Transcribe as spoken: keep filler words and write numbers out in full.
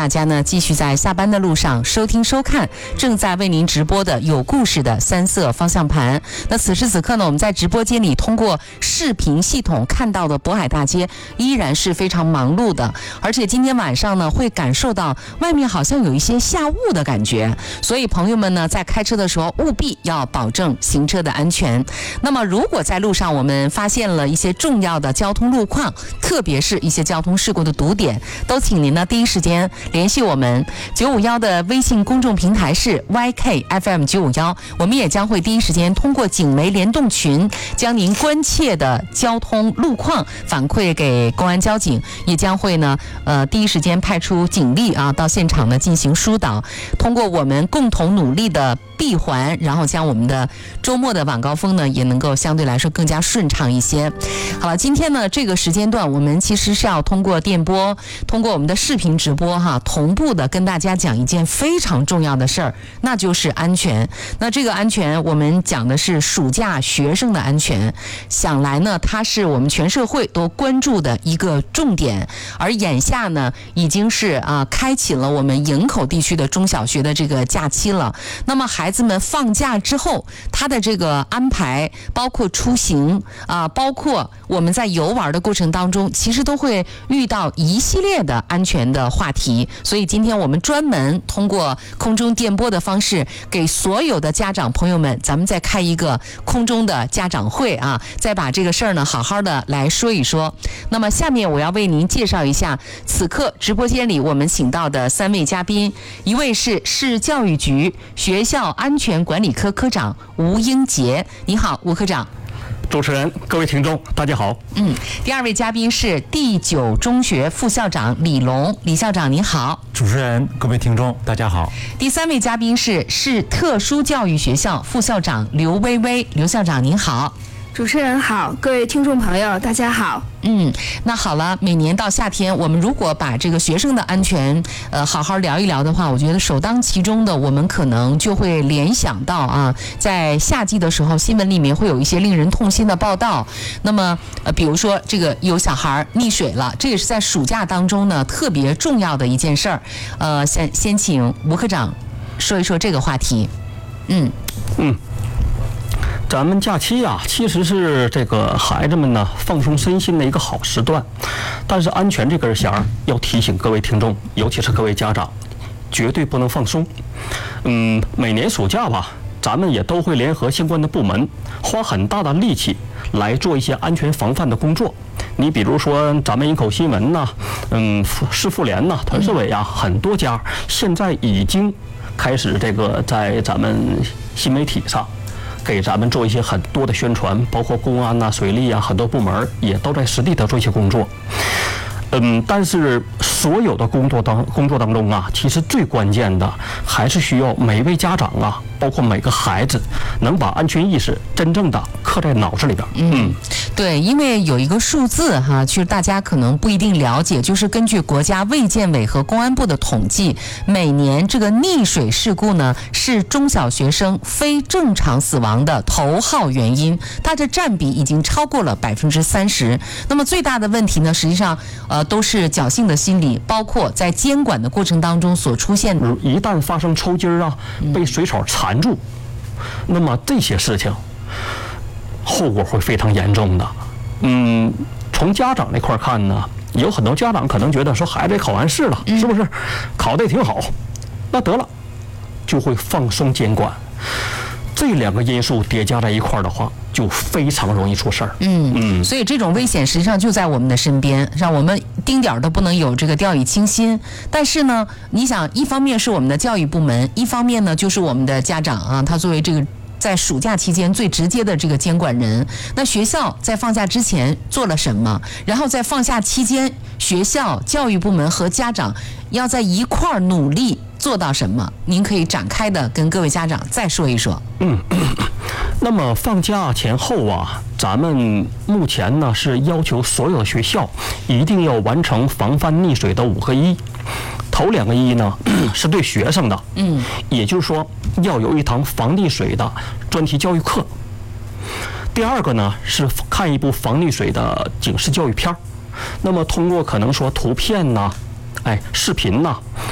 大家呢继续在下班的路上收听收看正在为您直播的有故事的三色方向盘。那此时此刻呢，我们在直播间里通过视频系统看到的渤海大街依然是非常忙碌的，而且今天晚上呢会感受到外面好像有一些下雾的感觉，所以朋友们呢在开车的时候务必要保证行车的安全。那么如果在路上我们发现了一些重要的交通路况，特别是一些交通事故的堵点，都请您呢第一时间联系我们。九五一的微信公众平台是 Y K F M 九五一，我们也将会第一时间通过警媒联动群将您关切的交通路况反馈给公安交警，也将会呢呃第一时间派出警力啊到现场呢进行疏导，通过我们共同努力的闭环，然后将我们的周末的晚高峰呢也能够相对来说更加顺畅一些。好了，今天呢这个时间段我们其实是要通过电波，通过我们的视频直播哈，同步的跟大家讲一件非常重要的事儿，那就是安全。那这个安全我们讲的是暑假学生的安全，想来呢它是我们全社会都关注的一个重点，而眼下呢已经是啊开启了我们营口地区的中小学的这个假期了。那么孩子们放假之后，他的这个安排包括出行啊，包括我们在游玩的过程当中，其实都会遇到一系列的安全的话题。所以今天我们专门通过空中电波的方式，给所有的家长朋友们，咱们再开一个空中的家长会啊，再把这个事儿呢好好的来说一说。那么下面我要为您介绍一下此刻直播间里我们请到的三位嘉宾，一位是市教育局学校安全管理科科长吴英杰，你好，吴科长。 主持人，各位听众，大家好。 嗯，第二位嘉宾是第九中学副校长李龙，李校长您好。 主持人，各位听众，大家好。 第三位嘉宾是市特殊教育学校副校长刘薇薇，刘校长您好。 主持人好，各位听众朋友，大家好。 嗯，那好了，每年到夏天，我们如果把这个学生的安全，呃，好好聊一聊的话，我觉得首当其冲的，我们可能就会联想到啊，在夏季的时候，新闻里面会有一些令人痛心的报道。那么，呃，比如说这个有小孩溺水了，这也是在暑假当中呢特别重要的一件事儿。呃，先先请吴科长说一说这个话题。嗯嗯。咱们假期啊，其实是这个孩子们呢放松身心的一个好时段，但是安全这根弦儿要提醒各位听众，尤其是各位家长，绝对不能放松。嗯，每年暑假吧，咱们也都会联合相关的部门，花很大的力气来做一些安全防范的工作。你比如说咱们营口新闻呐，嗯，市妇联呐、团市委啊，很多家现在已经开始这个在咱们新媒体上给咱们做一些很多的宣传，包括公安呐、水利啊，很多部门也都在实地的做一些工作。嗯，但是所有的工作当工作当中啊，其实最关键的还是需要每一位家长啊，包括每个孩子，能把安全意识真正的刻在脑子里边。 嗯，对，因为有一个数字哈，就是大家可能不一定了解，就是根据国家卫健委和公安部的统计，每年这个溺水事故呢是中小学生非正常死亡的头号原因，它的占比已经超过了百分之三十。那么最大的问题呢，实际上呃都是侥幸的心理，包括在监管的过程当中所出现的， 一旦发生抽筋啊，被水草缠住，那么这些事情后果会非常严重的。嗯，从家长那块看呢，有很多家长可能觉得说孩子考完试了，是不是考得也挺好，那得了，就会放松监管。这两个因素叠加在一块儿的话，就非常容易出事儿。 嗯嗯，所以这种危险实际上就在我们的身边，让我们丁点儿都不能有这个掉以轻心。但是呢，你想，一方面是我们的教育部门，一方面呢就是我们的家长啊，他作为这个在暑假期间最直接的这个监管人。那学校在放假之前做了什么？然后在放假期间，学校、教育部门和家长要在一块儿努力做到什么？您可以展开的跟各位家长再说一说。 嗯，那么放假前后啊，咱们目前呢是要求所有的学校一定要完成防范溺水的五个一。头两个一呢是对学生的，嗯，也就是说要有一堂防溺水的专题教育课。第二个呢是看一部防溺水的警示教育片儿。那么通过可能说图片呐、哎视频呐、